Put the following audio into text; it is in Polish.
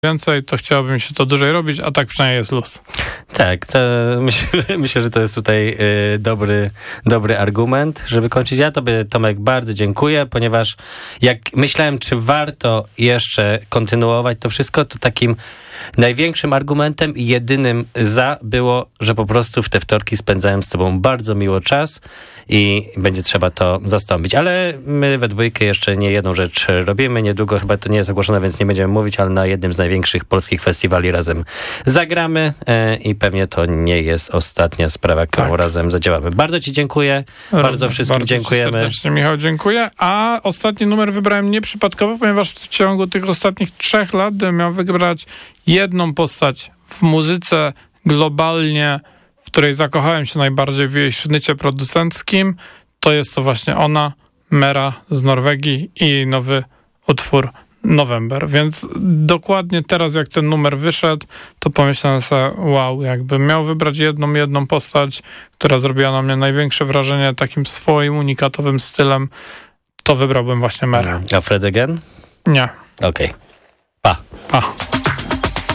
więcej, to chciałbym się to dłużej robić, a tak przynajmniej jest luz. Tak, to myślę, że to jest tutaj dobry argument, żeby kończyć. Ja tobie, Tomek, bardzo dziękuję, ponieważ jak myślałem, czy warto jeszcze kontynuować to wszystko, to takim największym argumentem i jedynym za było, że po prostu w te wtorki spędzałem z tobą bardzo miło czas i będzie trzeba to zastąpić. Ale my we dwójkę jeszcze nie jedną rzecz robimy. Niedługo, chyba to nie jest ogłoszone, więc nie będziemy mówić, ale na jednym z największych polskich festiwali razem zagramy i pewnie to nie jest ostatnia sprawa, którą razem zadziałamy. Bardzo ci dziękuję. Bardzo wszystkim dziękujemy. Serdecznie, Michał, dziękuję. A ostatni numer wybrałem nieprzypadkowo, ponieważ w ciągu tych ostatnich 3 lat miał wybrać jedną postać w muzyce globalnie, w której zakochałem się najbardziej w jej sznycie producenckim. To jest to właśnie ona, Mera z Norwegii i jej nowy utwór November. Więc dokładnie teraz, jak ten numer wyszedł, to pomyślałem sobie, wow, jakbym miał wybrać jedną postać, która zrobiła na mnie największe wrażenie takim swoim unikatowym stylem, to wybrałbym właśnie Merę. A Fred again? Nie. Okej. Pa. Pa.